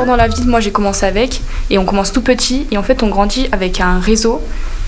dans la ville, moi j'ai commencé avec, et on commence tout petit, et en fait on grandit avec un réseau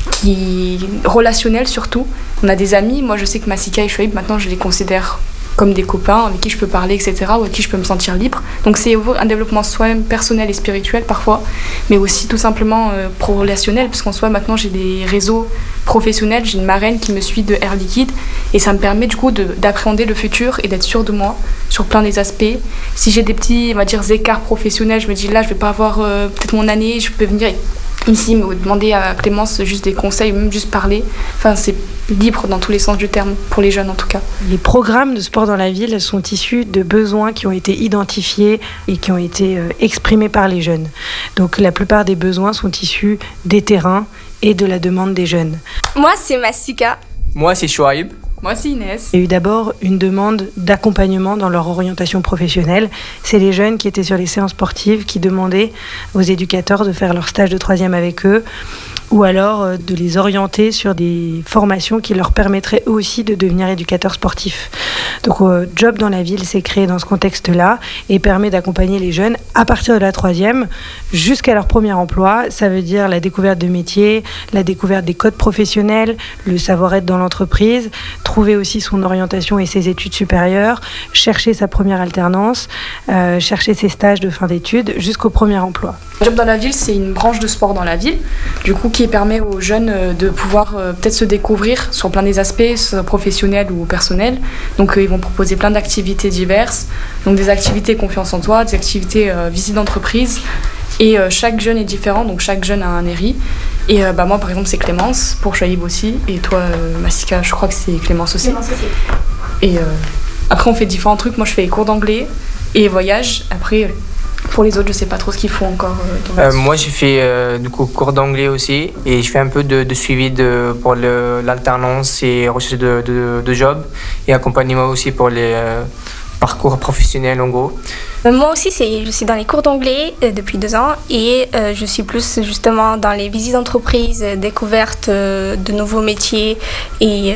qui est relationnel surtout. On a des amis, moi je sais que Massika et Chouaib, maintenant je les considère comme des copains avec qui je peux parler, etc., ou avec qui je peux me sentir libre. Donc c'est un développement soi-même personnel et spirituel parfois, mais aussi tout simplement pro-relationnel, parce qu'en soi maintenant j'ai des réseaux professionnels, j'ai une marraine qui me suit de Air Liquide, et ça me permet du coup d'appréhender le futur et d'être sûre de moi sur plein des aspects. Si j'ai des petits, on va dire, écarts professionnels, je me dis là je vais pas avoir peut-être mon année, je peux venir ici me demander à Clémence juste des conseils, même juste parler. Enfin c'est libre dans tous les sens du terme, pour les jeunes en tout cas. Les programmes de sport dans la ville sont issus de besoins qui ont été identifiés et qui ont été exprimés par les jeunes. Donc la plupart des besoins sont issus des terrains et de la demande des jeunes. Moi c'est Massika. Moi c'est Chouaib. Moi c'est Inès. Il y a eu d'abord une demande d'accompagnement dans leur orientation professionnelle. C'est les jeunes qui étaient sur les séances sportives qui demandaient aux éducateurs de faire leur stage de 3e avec eux, ou alors de les orienter sur des formations qui leur permettraient eux aussi de devenir éducateurs sportifs. Donc Job dans la ville s'est créé dans ce contexte-là et permet d'accompagner les jeunes à partir de la 3e jusqu'à leur premier emploi. Ça veut dire la découverte de métiers, la découverte des codes professionnels, le savoir-être dans l'entreprise, trouver aussi son orientation et ses études supérieures, chercher sa première alternance, chercher ses stages de fin d'études jusqu'au premier emploi. Job dans la ville, c'est une branche de sport dans la ville, du coup qui permet aux jeunes de pouvoir peut-être se découvrir sur plein des aspects, soit professionnels ou personnels. Donc ils vont proposer plein d'activités diverses, donc des activités confiance en toi, des activités visite d'entreprise, et chaque jeune est différent, donc chaque jeune a un ERI. Et moi par exemple c'est Clémence, pour Chouaib aussi, et toi Massika, je crois que c'est Clémence aussi. Clémence aussi. Et après on fait différents trucs, moi je fais les cours d'anglais et voyage, après pour les autres je sais pas trop ce qu'ils font encore. Moi j'ai fait du coup cours d'anglais aussi, et je fais un peu de suivi pour l'alternance et recherche de job, et accompagnement aussi pour les parcours professionnels en gros. Moi aussi, je suis dans les cours d'anglais depuis 2 ans, et je suis plus justement dans les visites d'entreprise, découverte de nouveaux métiers et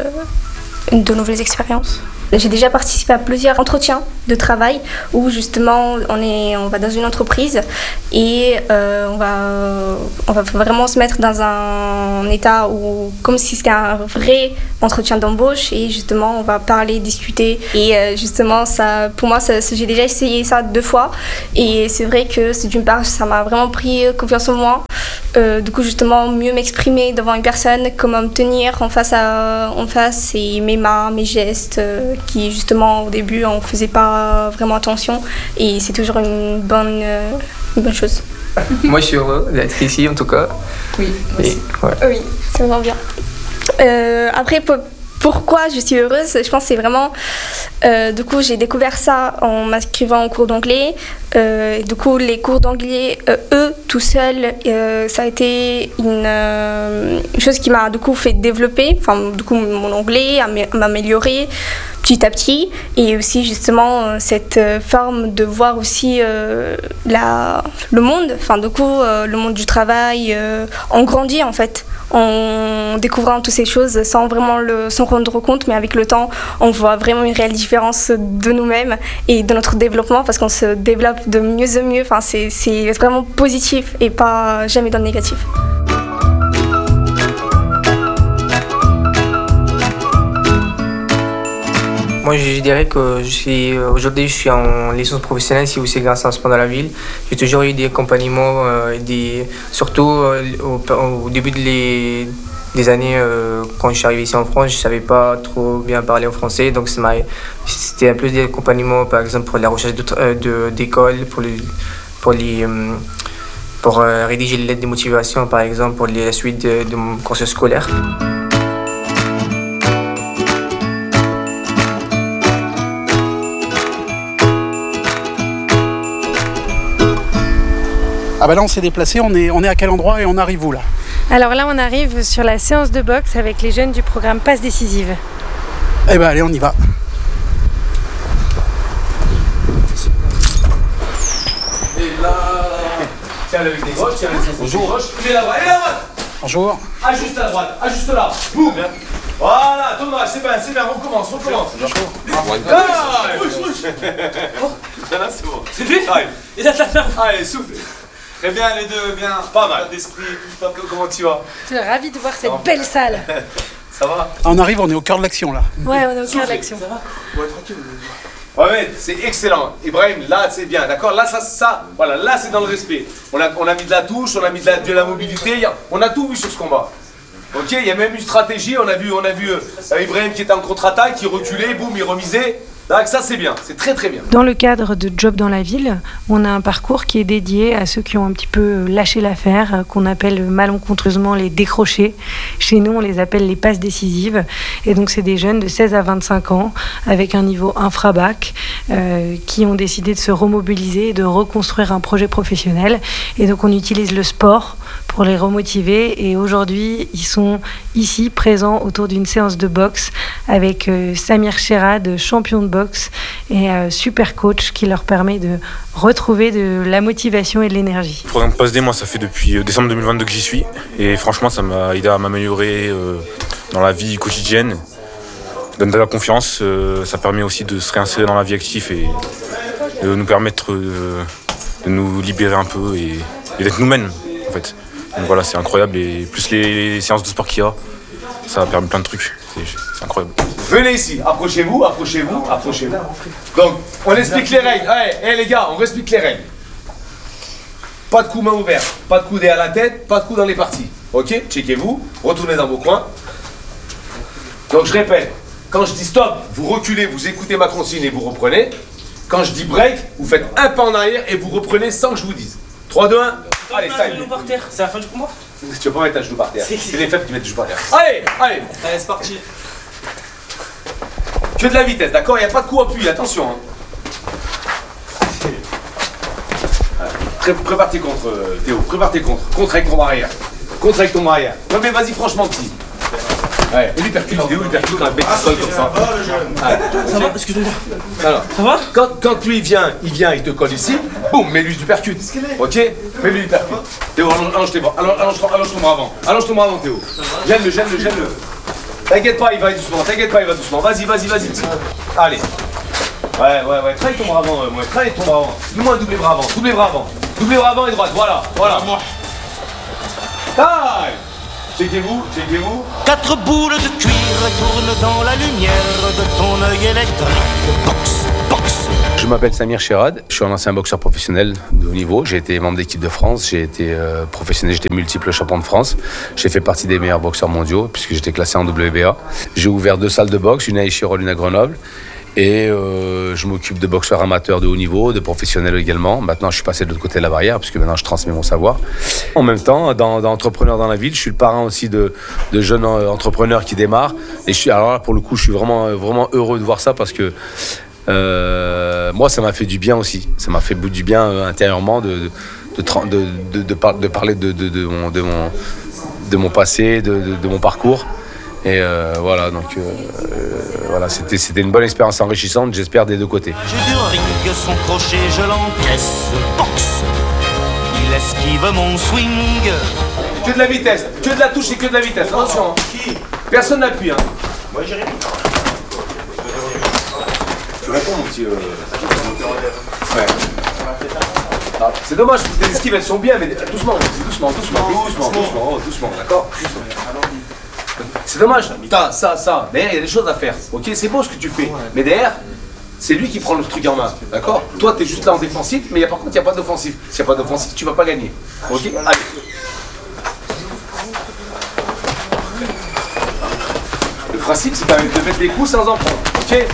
de nouvelles expériences. J'ai déjà participé à plusieurs entretiens de travail où justement on va dans une entreprise et on va vraiment se mettre dans un état où, comme si c'était un vrai entretien d'embauche, et justement on va parler, discuter, et justement ça, pour moi j'ai déjà essayé ça 2 fois, et c'est vrai que d'une part ça m'a vraiment pris confiance en moi. Du coup justement mieux m'exprimer devant une personne, comment me tenir en face, et mes mains, mes gestes, qui justement au début on faisait pas vraiment attention, et c'est toujours une bonne chose. Moi je suis heureux d'être ici en tout cas. Oui, et, ouais. Oui, c'est vraiment bien. Après pourquoi je suis heureuse, je pense que c'est vraiment du coup j'ai découvert ça en m'inscrivant en cours d'anglais. Du coup les cours d'anglais eux tout seuls, ça a été une chose qui m'a du coup fait développer, enfin du coup mon anglais à m'améliorer petit à petit, et aussi justement cette forme de voir aussi le monde, enfin du coup le monde du travail, on grandit en fait en découvrant toutes ces choses sans vraiment s'en rendre compte, mais avec le temps on voit vraiment une réelle différence de nous-mêmes et de notre développement, parce qu'on se développe de mieux en mieux. Enfin, c'est vraiment positif et pas jamais dans le négatif. Moi, je dirais que aujourd'hui, je suis en licence professionnelle, c'est aussi grâce à Sport dans la ville. J'ai toujours eu des accompagnements, surtout au début des années, quand je suis arrivé ici en France, je ne savais pas trop bien parler en français, donc c'était un peu des accompagnements, par exemple, pour la recherche d'école, pour rédiger les lettres de motivation, par exemple, pour la suite de mon cursus scolaire. Ah bah là on s'est déplacé, on est à quel endroit et on arrive où là? Alors là on arrive sur la séance de boxe avec les jeunes du programme Passe Décisive. Eh ben allez, on y va. Et là, tiens le gauche, tiens le gauche. Bonjour. Gauche, la droite. Et la droite. Bonjour. Ajuste à droite, ajuste là. Boum. Voilà, Thomas, c'est bien, on recommence. Ah, là, c'est bon. C'est lui. Allez, souffle. Très bien, les deux, bien. Pas mal d'esprit, tout. Comment tu vas? Je suis ravie de voir cette belle salle. Ça va? On arrive, on est au cœur de l'action là. Ouais, on est au cœur de l'action. Ouais, tranquille. Ouais, c'est excellent. Ibrahim, là, c'est bien, d'accord? Là, voilà, là, c'est dans le respect. On a mis de la touche, on a mis de la mobilité, on a tout vu sur ce combat. Ok, il y a même une stratégie, on a vu Ibrahim qui était en contre-attaque, qui reculait, boum, il remisait. Donc ça c'est bien, c'est très très bien. Dans le cadre de Job dans la ville, on a un parcours qui est dédié à ceux qui ont un petit peu lâché l'affaire, qu'on appelle malencontreusement les décrochés. Chez nous, on les appelle les passes décisives. Et donc c'est des jeunes de 16 à 25 ans avec un niveau infra-bac qui ont décidé de se remobiliser et de reconstruire un projet professionnel. Et donc on utilise le sport pour les remotiver. Et aujourd'hui, ils sont ici présents autour d'une séance de boxe avec Samir Sherad, champion de boxe et super coach qui leur permet de retrouver de la motivation et de l'énergie. Le programme PASD, moi ça fait depuis décembre 2022 que j'y suis et franchement ça m'a aidé à m'améliorer dans la vie quotidienne, ça donne de la confiance, ça permet aussi de se réinsérer dans la vie active et de nous permettre de nous libérer un peu et d'être nous-mêmes en fait. Donc voilà, c'est incroyable et plus les séances de sport qu'il y a, ça permet plein de trucs, c'est incroyable. Venez ici, approchez-vous. Donc, on explique les règles. Allez, les gars, on explique les règles. Pas de coups main ouverte, pas de coups derrière la tête, pas de coups dans les parties. Ok, checkez-vous, retournez dans vos coins. Donc, je répète, quand je dis stop, vous reculez, vous écoutez ma consigne et vous reprenez. Quand je dis break, vous faites un pas en arrière et vous reprenez sans que je vous dise. 3, 2, 1. Allez, ça y est. Par terre, c'est la fin du combat. Tu vas pas mettre un genou par terre. C'est les faibles qui mettent le genou par terre. Allez. Allez, c'est parti. Que de la vitesse, d'accord? Il n'y a pas de coup en appui, attention. Prépare tes contre, Théo. Prépare tes contre. Contre avec ton bras arrière. Non mais vas-y, franchement, petit. Ouais, lui percute, Théo, lui percute quand la bête qui sonne comme ça. Ça va? Excuse-moi. Alors, ça va? Quand lui il vient, il te colle ici. Boum, mets-lui du percute. Ok? Mets-lui du percute. Théo, allonge tes bras. Allonge ton bras avant. Allonge ton bras avant, Théo. Gêne-le. T'inquiète pas, il va doucement. Vas-y. Allez. Ouais. Travaille ton bras avant, Dis-moi un doublé bras avant. Doublé bras avant et droite. Voilà. Taille. Checkez-vous. 4 boules de cuir tournent dans la lumière de ton œil électrique. Boxe. Je m'appelle Samir Sherad, je suis un ancien boxeur professionnel de haut niveau. J'ai été membre d'équipe de France, j'ai été professionnel, j'étais multiple champion de France. J'ai fait partie des meilleurs boxeurs mondiaux puisque j'étais classé en WBA. J'ai ouvert 2 salles de boxe, une à Échirol, une à Grenoble. Et je m'occupe de boxeurs amateurs de haut niveau, de professionnels également. Maintenant, je suis passé de l'autre côté de la barrière, puisque maintenant, je transmets mon savoir. En même temps, dans Entrepreneurs dans la ville, je suis le parrain aussi de jeunes entrepreneurs qui démarrent. Et alors là, pour le coup, je suis vraiment heureux de voir ça, parce que moi, ça m'a fait du bien aussi. Ça m'a fait du bien intérieurement de parler de mon passé, de mon parcours. Et voilà, donc voilà, c'était une bonne expérience enrichissante, j'espère, des deux côtés. J'ai du ring, son crochet, je l'encaisse. Boxe, il esquive mon swing. Que de la vitesse, que de la touche et que de la vitesse, attention. Personne n'appuie. Moi, Jérémy. Tu réponds, mon petit. Ouais. Ah, c'est dommage, parce que tes esquives, elles sont bien, mais doucement, d'accord? C'est dommage, ça. Derrière, il y a des choses à faire. Ok, c'est beau ce que tu fais. Mais derrière, c'est lui qui prend le truc en main. D'accord? Toi, t'es juste là en défensif, mais par contre, il n'y a pas d'offensif. S'il n'y a pas d'offensif, tu vas pas gagner. Ok? Allez. Le principe, c'est de mettre des coups sans en prendre. Ok?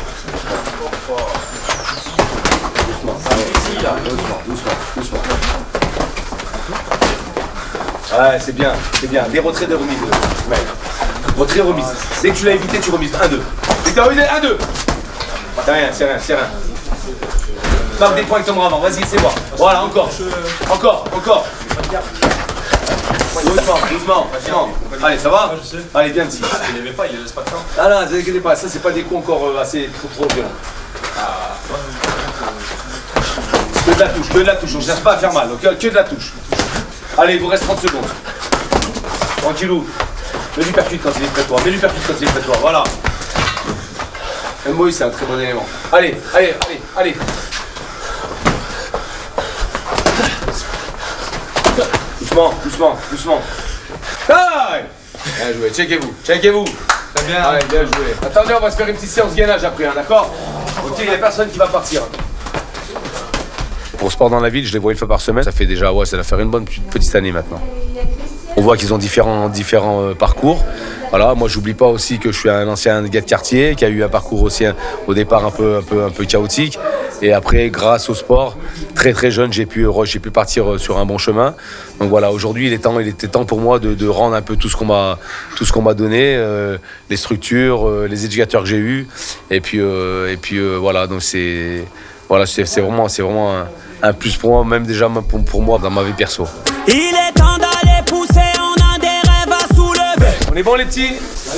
Doucement. Ouais, c'est bien. Des retraits de remise. Ouais. Retrait, remise. Dès que tu l'as évité, tu remises. 1-2. Dès que tu as remisé, 1-2. C'est rien. Marque des points avec ton bras avant. Vas-y, c'est bon. Voilà, encore. Doucement. Allez, ça va? Allez, bien petit. Il n'aimait pas, il ne laisse pas de temps. Ah non, ne vous inquiétez pas, ça c'est pas des coups encore assez trop violents. Que de la touche, on ne cherche pas à faire mal, ok? Que de la touche. Allez, il vous reste 30 secondes. Tranquillou. Mets du percute quand il est près de toi. Mets du percute quand il est près de toi. Voilà. Moïse, c'est un très bon élément. Allez. Doucement. Aïe! Bien joué, checkez-vous. Très bien. Allez, bien joué. Attendez, on va se faire une petite séance gainage après, hein, d'accord? Ok, il n'y a personne qui va partir. Pour sport dans la ville, je les vois une fois par semaine. Ça fait déjà, ça va faire une bonne petite année maintenant. On voit qu'ils ont différents parcours. Voilà, moi j'oublie pas aussi que je suis un ancien gars de quartier qui a eu un parcours aussi au départ un peu chaotique. Et après, grâce au sport, très très jeune, j'ai pu partir sur un bon chemin. Donc voilà, aujourd'hui il était temps pour moi de rendre un peu tout ce qu'on m'a donné, les structures, les éducateurs que j'ai eus. Et puis voilà, donc c'est vraiment un plus pour moi, même déjà pour moi dans ma vie perso. Il est temps d'aller pousser, on a des rêves à soulever. On est bon les petits?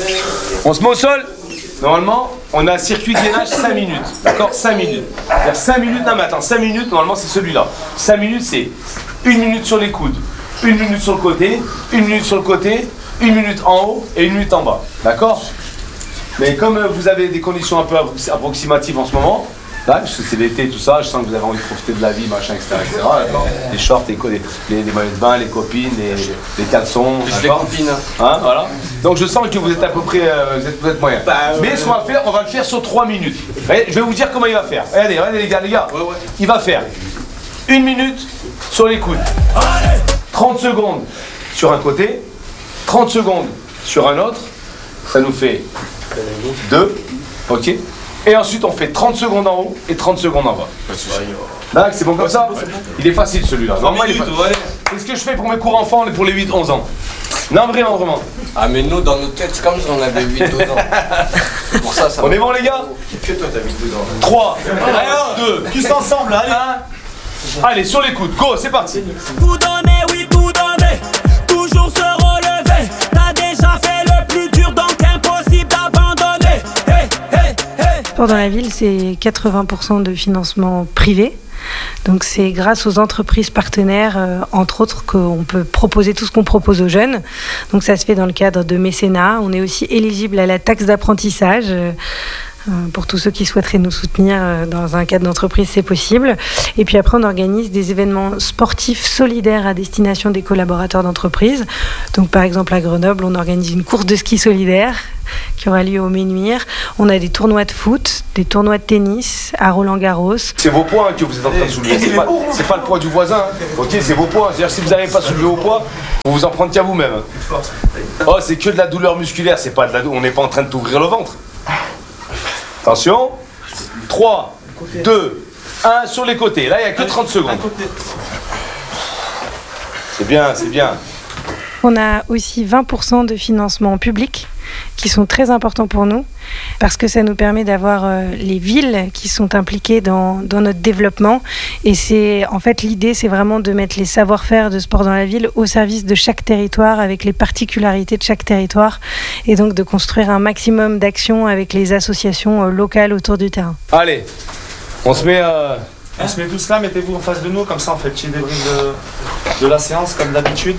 On se met au sol. Normalement, on a un circuit de gainage 5 minutes. D'accord? 5 minutes. C'est-à-dire 5 minutes, non mais attends, 5 minutes, normalement c'est celui-là. 5 minutes, c'est 1 minute sur les coudes, 1 minute sur le côté, 1 minute sur le côté, 1 minute en haut et 1 minute en bas. D'accord? Mais comme vous avez des conditions un peu approximatives en ce moment, là, c'est l'été, tout ça, je sens que vous avez envie de profiter de la vie, machin, etc. Les shorts, les maillots de bain, les copines, les caleçons. Plus les copines. Hein, voilà. Donc je sens que vous êtes à peu près, vous êtes moyen. Mais ce qu'on va faire, on va le faire sur 3 minutes. Je vais vous dire comment il va faire. Regardez les gars. Ouais. Il va faire 1 minute sur les coudes. 30 secondes sur un côté, 30 secondes sur un autre. Ça nous fait 2, ok. Et ensuite on fait 30 secondes en haut et 30 secondes en bas. Là, c'est bon comme ça? Il est facile celui-là. C'est ce que je fais pour mes cours enfants et pour les 8-11 ans. Non, vraiment. Ah mais nous, dans nos têtes, c'est comme si on avait 8-12 ans. C'est pour ça, on est bon les gars? Que toi t'as 8-12 ans. 3, 2, tous ensemble, allez. Allez, sur les coudes, go, c'est parti. Tout donner, oui, tout donner. Toujours se relever. T'as déjà fait le plus dur, donc impossible d'abandonner. Sport dans la ville, c'est 80% de financement privé. Donc c'est grâce aux entreprises partenaires, entre autres, qu'on peut proposer tout ce qu'on propose aux jeunes. Donc ça se fait dans le cadre de mécénat. On est aussi éligible à la taxe d'apprentissage. Pour tous ceux qui souhaiteraient nous soutenir dans un cadre d'entreprise, c'est possible. Et puis après, on organise des événements sportifs solidaires à destination des collaborateurs d'entreprise. Donc par exemple, à Grenoble, on organise une course de ski solidaire qui aura lieu au Ménuire. On a des tournois de foot, des tournois de tennis à Roland-Garros. C'est vos poids que vous êtes en train de soulever, c'est pas le poids du voisin. Ok, c'est vos poids. C'est-à-dire si vous n'arrivez pas à soulever vos poids, vous vous en prenez qu'à vous-même. Oh, c'est que de la douleur musculaire, c'est pas de la on n'est pas en train de t'ouvrir le ventre. Attention, 3, 2, 1 sur les côtés. Là, il n'y a que 30 secondes. C'est bien. On a aussi 20% de financement public qui sont très importants pour nous parce que ça nous permet d'avoir les villes qui sont impliquées dans notre développement. Et l'idée, c'est vraiment de mettre les savoir-faire de sport dans la ville au service de chaque territoire avec les particularités de chaque territoire et donc de construire un maximum d'actions avec les associations locales autour du terrain. Allez, on se met tous là, mettez-vous en face de nous, comme ça on fait le petit débrief de la séance comme d'habitude.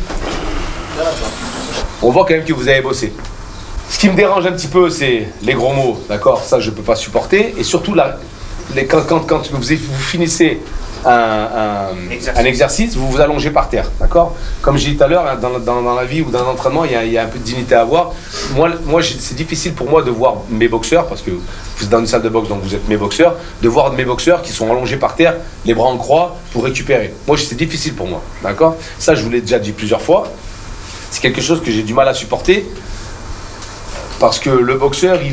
On voit quand même que vous avez bossé. Ce qui me dérange un petit peu, c'est les gros mots, d'accord? Ça, je ne peux pas supporter. Et surtout, quand vous finissez un exercice, vous vous allongez par terre, d'accord? Comme j'ai dit tout à l'heure, dans la vie ou dans l'entraînement, il y a un peu de dignité à avoir. Moi, c'est difficile pour moi de voir mes boxeurs, parce que vous êtes dans une salle de boxe, donc vous êtes mes boxeurs, de voir mes boxeurs qui sont allongés par terre, les bras en croix, pour récupérer. Moi, c'est difficile pour moi, d'accord? Ça, je vous l'ai déjà dit plusieurs fois. C'est quelque chose que j'ai du mal à supporter. Parce que le boxeur, il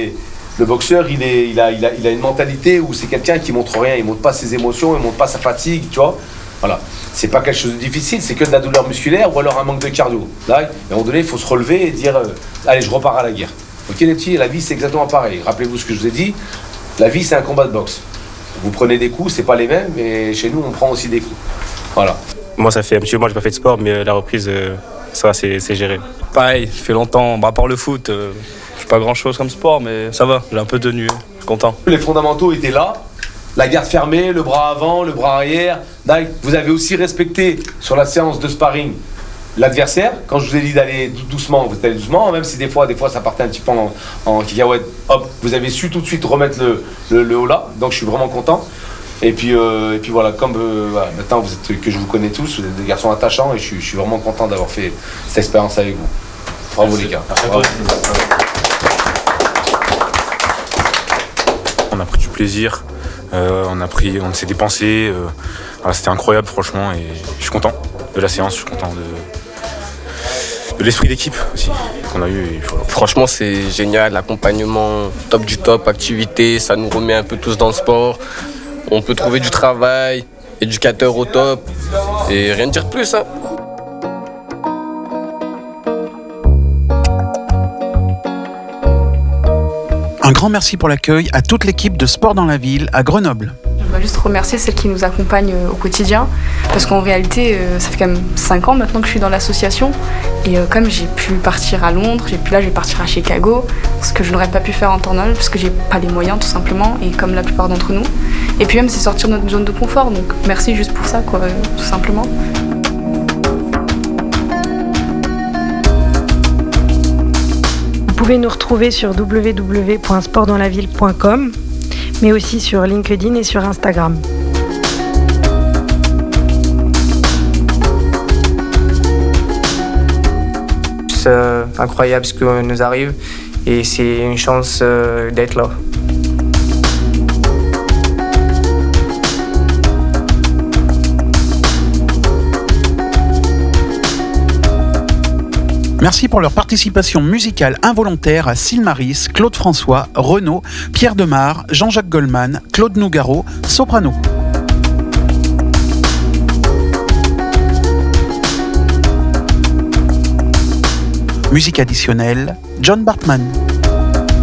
a une mentalité où c'est quelqu'un qui montre rien, il montre pas ses émotions, il montre pas sa fatigue, tu vois. Voilà. C'est pas quelque chose de difficile, c'est que de la douleur musculaire ou alors un manque de cardio. Là, à un moment donné, il faut se relever et dire allez, je repars à la guerre. Ok les petits, la vie c'est exactement pareil. Rappelez-vous ce que je vous ai dit, la vie c'est un combat de boxe. Vous prenez des coups, c'est pas les mêmes, mais chez nous on prend aussi des coups. Voilà. Moi ça fait un petit moment que j'ai pas fait de sport, mais la reprise, ça va, c'est géré. Pareil, ça fait longtemps, à part le foot, je fais pas grand chose comme sport, mais ça va, j'ai un peu tenu, je suis content. Les fondamentaux étaient là, la garde fermée, le bras avant, le bras arrière. Vous avez aussi respecté sur la séance de sparring l'adversaire. Quand je vous ai dit d'aller doucement, vous allez doucement, même si des fois ça partait un petit peu en cacahuète, hop, vous avez su tout de suite remettre le haut là, donc je suis vraiment content. Et puis voilà, comme maintenant que je vous connais tous, vous êtes des garçons attachants et je suis vraiment content d'avoir fait cette expérience avec vous. Bravo les gars. Bravo. On a pris du plaisir, on s'est dépensé, voilà, c'était incroyable franchement et je suis content de la séance, je suis content de l'esprit d'équipe aussi qu'on a eu. Et voilà. Franchement c'est génial, l'accompagnement top du top, activité, ça nous remet un peu tous dans le sport. On peut trouver du travail, éducateur au top, et rien de dire de plus. Hein. Un grand merci pour l'accueil à toute l'équipe de Sport dans la Ville à Grenoble. Je voudrais juste remercier celles qui nous accompagnent au quotidien, parce qu'en réalité, ça fait quand même 5 ans maintenant que je suis dans l'association, et comme j'ai pu partir à Londres, là je vais partir à Chicago, ce que je n'aurais pas pu faire en temps normal, parce que j'ai pas les moyens tout simplement, et comme la plupart d'entre nous. Et puis même c'est sortir de notre zone de confort, donc merci juste pour ça, quoi, tout simplement. Vous pouvez nous retrouver sur www.sportdanslaville.com, mais aussi sur LinkedIn et sur Instagram. C'est incroyable ce qui nous arrive et c'est une chance d'être là. Merci pour leur participation musicale involontaire à Sylmaris, Claude François, Renaud, Pierre Demar, Jean-Jacques Goldman, Claude Nougaro, soprano. Musique additionnelle, John Bartman.